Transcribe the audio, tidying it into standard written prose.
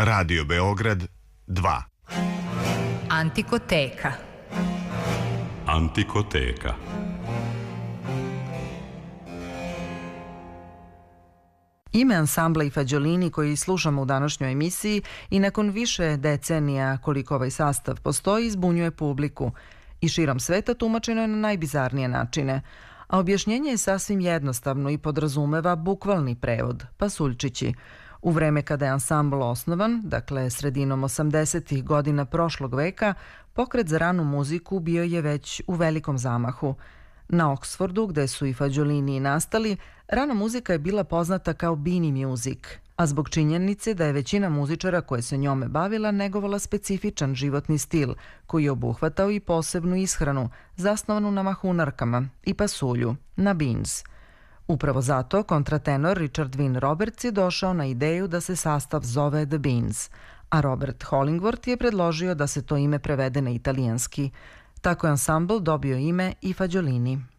Radio Beograd 2. Antikoteka. Antikoteka. Ime ansambla i Fagiolini koji slušamo u današnjoj emisiji i nakon više decenija koliko ovaj sastav postoji zbunjuje publiku i širom sveta tumačeno je na najbizarnije načine, a objašnjenje je sasvim jednostavno i podrazumeva bukvalni prevod, pasuljčići. U vreme kada je ansambl osnovan, dakle sredinom 80. godina prošlog veka, pokret za ranu muziku bio je već u velikom zamahu. Na Oksfordu, gde su i Fagiolini nastali, rana muzika je bila poznata kao Beanie music, a zbog činjenice da je većina muzičara koje se njome bavila negovala specifičan životni stil, koji je obuhvatao i posebnu ishranu, zasnovanu na mahunarkama i pasulju, na beans. Upravo zato kontratenor Richard Wynne Roberts je došao na ideju da se sastav zove The Beans, a Robert Hollingworth je predložio da se to ime prevede na italijanski. Tako je ansambl dobio ime i Fagiolini.